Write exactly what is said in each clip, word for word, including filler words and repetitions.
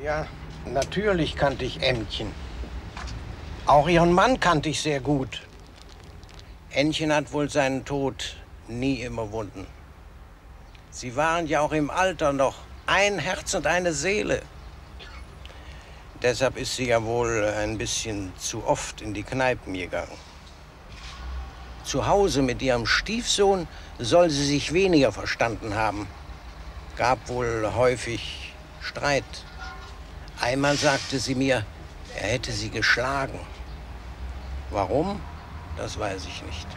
Ja, natürlich kannte ich Ännchen. Auch ihren Mann kannte ich sehr gut. Ännchen hat wohl seinen Tod nie überwunden. Sie waren ja auch im Alter noch ein Herz und eine Seele. Deshalb ist sie ja wohl ein bisschen zu oft in die Kneipen gegangen. Zu Hause mit ihrem Stiefsohn soll sie sich weniger verstanden haben. Gab wohl häufig Streit. Einmal sagte sie mir, er hätte sie geschlagen. Warum? Das weiß ich nicht.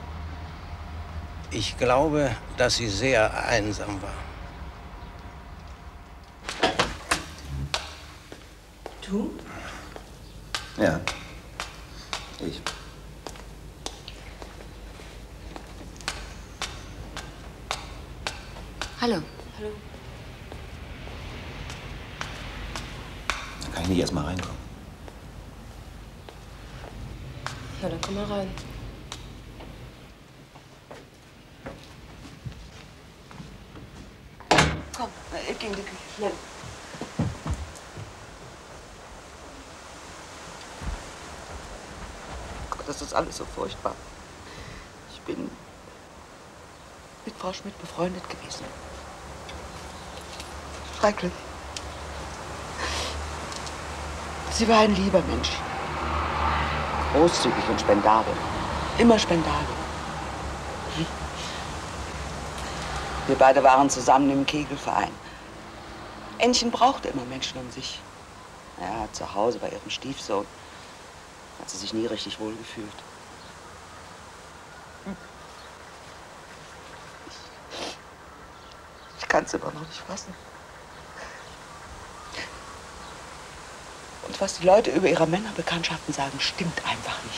Ich glaube, dass sie sehr einsam war. Du? Ja. Ich. Hallo. Hallo. Da kann ich nicht erst mal reinkommen. Ja, dann komm mal rein. Komm, ich geh in die Küche. Schnell. Gott, das ist alles so furchtbar. Ich bin mit Frau Schmidt befreundet gewesen. Schrecklich. Sie war ein lieber Mensch. Großzügig und spendabel. Immer spendabel. Wir beide waren zusammen im Kegelverein. Ännchen brauchte immer Menschen um sich. Ja, zu Hause bei ihrem Stiefsohn hat sie sich nie richtig wohlgefühlt. Ich kann es immer noch nicht fassen. Und was die Leute über ihre Männerbekanntschaften sagen, stimmt einfach nicht.